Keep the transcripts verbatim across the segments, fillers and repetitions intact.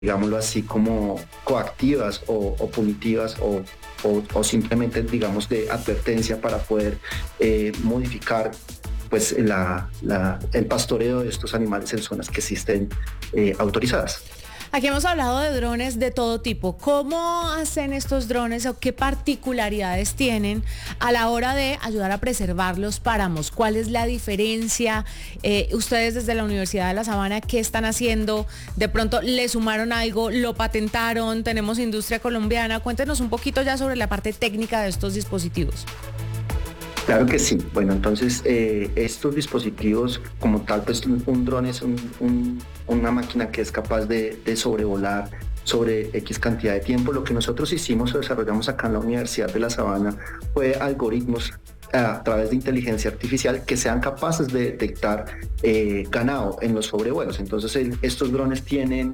digámoslo así, como coactivas o, o punitivas o, o, o simplemente, digamos, de advertencia para poder eh, modificar pues, la, la, el pastoreo de estos animales en zonas que existen eh, autorizadas. Aquí hemos hablado de drones de todo tipo. ¿Cómo hacen estos drones o qué particularidades tienen a la hora de ayudar a preservar los páramos? ¿Cuál es la diferencia? Eh, ustedes desde la Universidad de La Sabana, ¿qué están haciendo? ¿De pronto le sumaron algo? ¿Lo patentaron? ¿Tenemos industria colombiana? Cuéntenos un poquito ya sobre la parte técnica de estos dispositivos. Claro que sí. Bueno, entonces eh, estos dispositivos como tal, pues un, un dron es un, un, una máquina que es capaz de, de sobrevolar sobre X cantidad de tiempo. Lo que nosotros hicimos o desarrollamos acá en la Universidad de La Sabana fue algoritmos a través de inteligencia artificial que sean capaces de detectar eh, ganado en los sobrevuelos. Entonces el, estos drones tienen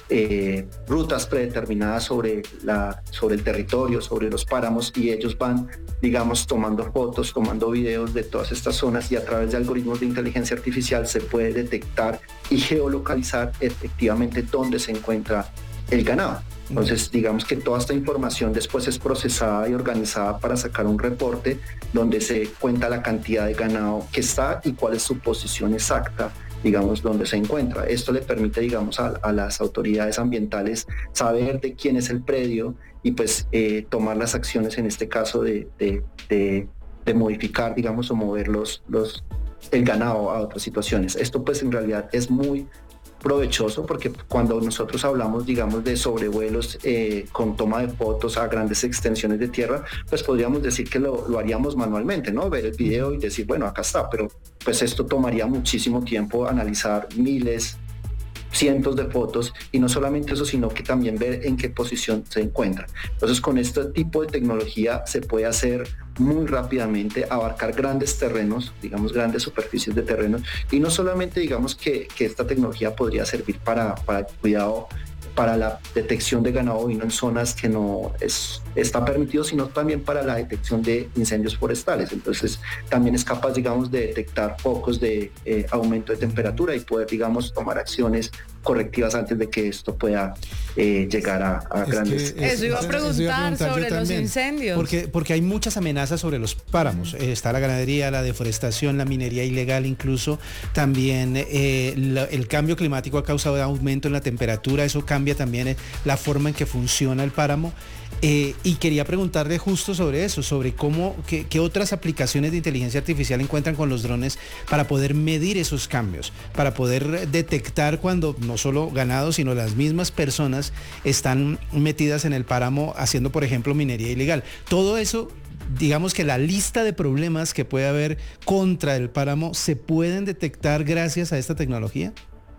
eh, rutas predeterminadas sobre, la, sobre el territorio, sobre los páramos, y ellos van, digamos, tomando fotos, tomando videos de todas estas zonas, y a través de algoritmos de inteligencia artificial se puede detectar y geolocalizar efectivamente dónde se encuentra el ganado. Entonces, digamos que toda esta información después es procesada y organizada para sacar un reporte donde se cuenta la cantidad de ganado que está y cuál es su posición exacta, digamos, donde se encuentra. Esto le permite, digamos, a, a las autoridades ambientales saber de quién es el predio y pues eh, tomar las acciones, en este caso, de, de, de, de modificar, digamos, o mover los, los, el ganado a otras situaciones. Esto pues en realidad es muy provechoso porque cuando nosotros hablamos, digamos, de sobrevuelos eh, con toma de fotos a grandes extensiones de tierra, pues podríamos decir que lo, lo haríamos manualmente, ¿no? Ver el video y decir, bueno, acá está, pero pues esto tomaría muchísimo tiempo, analizar miles, cientos de fotos, y no solamente eso, sino que también ver en qué posición se encuentra. Entonces, con este tipo de tecnología se puede hacer muy rápidamente, abarcar grandes terrenos, digamos, grandes superficies de terrenos, y no solamente, digamos, que, que esta tecnología podría servir para, para el cuidado, para la detección de ganado bovino en zonas que no es, está permitido, sino también para la detección de incendios forestales. Entonces, también es capaz, digamos, de detectar focos de eh, aumento de temperatura y poder, digamos, tomar acciones correctivas antes de que esto pueda eh, llegar a, a es grandes... Que, es, eso, iba a preguntar, eso iba a preguntar sobre los incendios. Porque, porque hay muchas amenazas sobre los páramos. Eh, está la ganadería, la deforestación, la minería ilegal incluso. También eh, la, el cambio climático ha causado aumento en la temperatura. Eso cambia también eh, la forma en que funciona el páramo. Eh, y quería preguntarle justo sobre eso, sobre cómo, qué, qué otras aplicaciones de inteligencia artificial encuentran con los drones para poder medir esos cambios, para poder detectar cuando no solo ganado, sino las mismas personas están metidas en el páramo haciendo, por ejemplo, minería ilegal. Todo eso, digamos que la lista de problemas que puede haber contra el páramo, ¿se pueden detectar gracias a esta tecnología?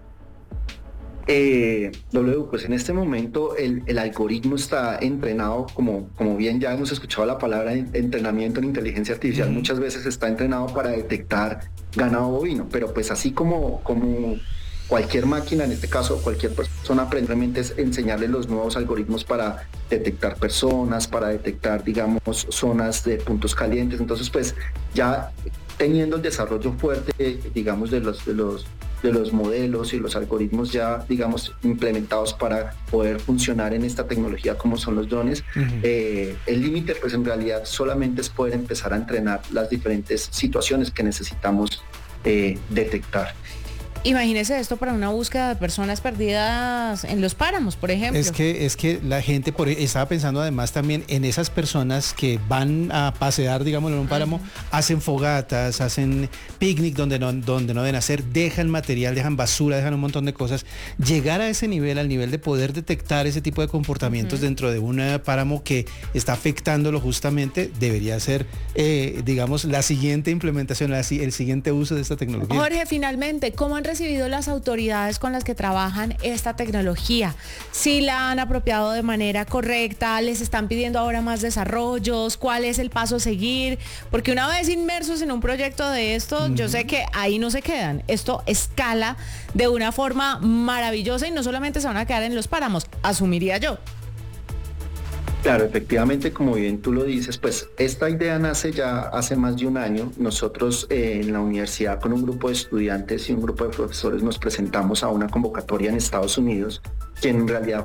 Eh, W, pues en este momento el, el algoritmo está entrenado, como, como bien ya hemos escuchado la palabra entrenamiento en inteligencia artificial, mm. muchas veces está entrenado para detectar ganado bovino, pero pues así como, como cualquier máquina, en este caso cualquier persona, aparentemente es enseñarle los nuevos algoritmos para detectar personas, para detectar, digamos, zonas de puntos calientes. Entonces pues ya teniendo el desarrollo fuerte, digamos, de los, de los de los modelos y los algoritmos ya, digamos, implementados para poder funcionar en esta tecnología como son los drones, uh-huh. eh, el límite pues en realidad solamente es poder empezar a entrenar las diferentes situaciones que necesitamos eh, detectar. Imagínese esto para una búsqueda de personas perdidas en los páramos, por ejemplo. Es que, es que la gente por, estaba pensando además también en esas personas que van a pasear, digamos, en un páramo, uh-huh. hacen fogatas, hacen picnic donde no, donde no deben hacer, dejan material, dejan basura, dejan un montón de cosas. Llegar a ese nivel, al nivel de poder detectar ese tipo de comportamientos uh-huh. dentro de un páramo que está afectándolo justamente, debería ser, eh, digamos, la siguiente implementación, la, el siguiente uso de esta tecnología. Jorge, finalmente, ¿cómo han recibido las autoridades con las que trabajan esta tecnología? ¿Si la han apropiado de manera correcta? ¿Les están pidiendo ahora más desarrollos? ¿Cuál es el paso a seguir? Porque una vez inmersos en un proyecto de esto, uh-huh. yo sé que ahí no se quedan. Esto escala de una forma maravillosa y no solamente se van a quedar en los páramos, asumiría yo. Claro, efectivamente, como bien tú lo dices, pues esta idea nace ya hace más de un año. Nosotros eh, en la universidad con un grupo de estudiantes y un grupo de profesores nos presentamos a una convocatoria en Estados Unidos quien en realidad